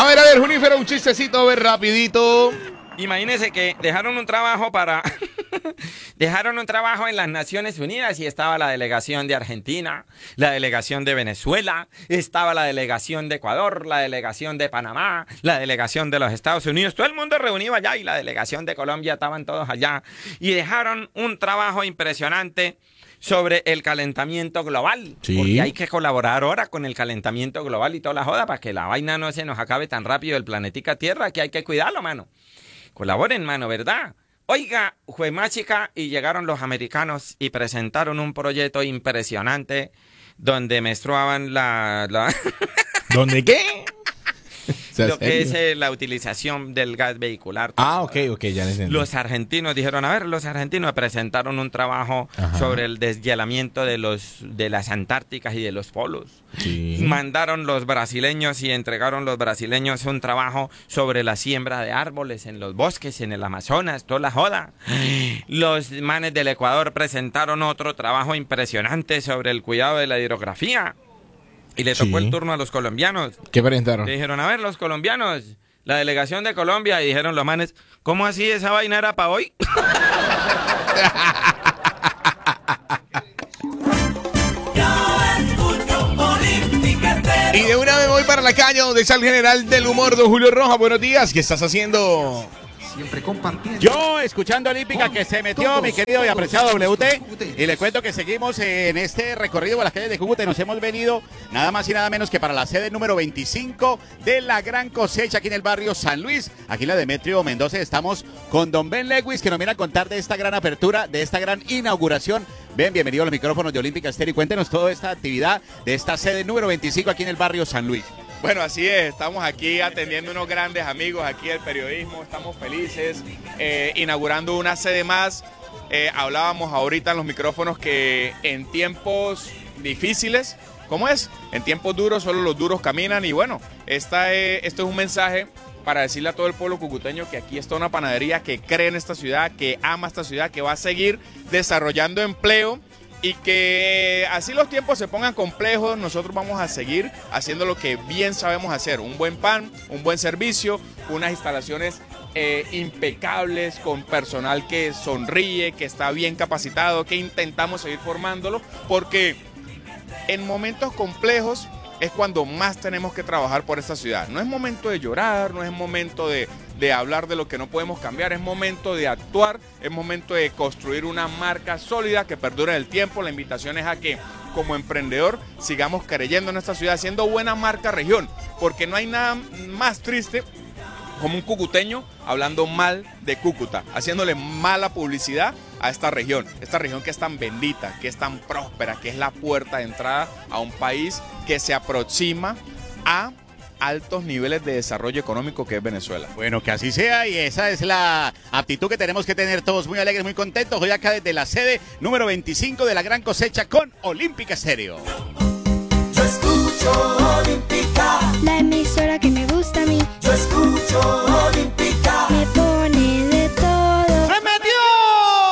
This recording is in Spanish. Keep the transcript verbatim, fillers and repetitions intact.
A ver, a ver, Junífero, un chistecito, a ver, rapidito. Imagínense que dejaron un trabajo para... dejaron un trabajo en las Naciones Unidas y estaba la delegación de Argentina, la delegación de Venezuela, estaba la delegación de Ecuador, la delegación de Panamá, la delegación de los Estados Unidos, todo el mundo reunido allá y la delegación de Colombia estaban todos allá y dejaron un trabajo impresionante sobre el calentamiento global. Sí. Porque hay que colaborar ahora con el calentamiento global y toda la joda para que la vaina no se nos acabe tan rápido el planetica Tierra, que hay que cuidarlo, mano. Colaboren, mano, ¿verdad? Oiga, fue más chica y llegaron los americanos y presentaron un proyecto impresionante donde menstruaban la... la ¿Dónde qué? Lo que es eh, la utilización del gas vehicular. Ah, ok, ok, ya les entendí. Los argentinos dijeron, a ver, los argentinos presentaron un trabajo Ajá. sobre el deshielamiento de los de las Antárticas y de los polos. Sí. Mandaron los brasileños y entregaron los brasileños un trabajo sobre la siembra de árboles en los bosques, en el Amazonas, toda la joda. Los manes del Ecuador presentaron otro trabajo impresionante sobre el cuidado de la hidrografía. Y le tocó sí. el turno a los colombianos. ¿Qué presentaron? Le dijeron, a ver, los colombianos, la delegación de Colombia, y dijeron los manes, ¿cómo así esa vaina era para hoy? Y de una vez voy para la calle donde está el general del humor, don Julio Rojas. Buenos días, ¿qué estás haciendo? Siempre compartiendo. Yo escuchando Olímpica que se metió todos, mi querido todos, y apreciado W T y le cuento que seguimos en este recorrido por las calles de Cúcuta y nos hemos venido nada más y nada menos que para la sede número veinticinco de la Gran Cosecha aquí en el barrio San Luis, aquí en la Demetrio Mendoza. Estamos con don Ben Lewis que nos viene a contar de esta gran apertura, de esta gran inauguración. Ben, bienvenido a los micrófonos de Olímpica Estéreo y cuéntenos toda esta actividad de esta sede número veinticinco aquí en el barrio San Luis. Bueno, así es, estamos aquí atendiendo unos grandes amigos aquí del periodismo, estamos felices, eh, inaugurando una sede más. Eh, hablábamos ahorita en los micrófonos que en tiempos difíciles, ¿cómo es? En tiempos duros solo los duros caminan y bueno, esta, eh, esto es un mensaje para decirle a todo el pueblo cucuteño que aquí está una panadería que cree en esta ciudad, que ama esta ciudad, que va a seguir desarrollando empleo. Y que así los tiempos se pongan complejos, nosotros vamos a seguir haciendo lo que bien sabemos hacer. Un buen pan, un buen servicio, unas instalaciones eh, impecables, con personal que sonríe, que está bien capacitado, que intentamos seguir formándolo, porque en momentos complejos es cuando más tenemos que trabajar por esta ciudad. No es momento de llorar, no es momento de, de hablar de lo que no podemos cambiar, es momento de actuar, es momento de construir una marca sólida que perdure en el tiempo. La invitación es a que como emprendedor sigamos creyendo en esta ciudad, haciendo buena marca región, porque no hay nada más triste como un cucuteño hablando mal de Cúcuta, haciéndole mala publicidad a esta región, esta región que es tan bendita, que es tan próspera, que es la puerta de entrada a un país que se aproxima a altos niveles de desarrollo económico que es Venezuela. Bueno, que así sea y esa es la actitud que tenemos que tener todos muy alegres, muy contentos. Hoy acá desde la sede número veinticinco de la Gran Cosecha con Olímpica Estéreo. Yo escucho Olímpica, la emisora que